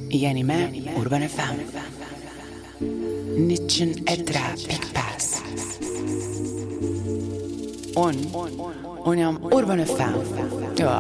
Jeni me Urban FM 103 Big Pass. Un jam Urban FM.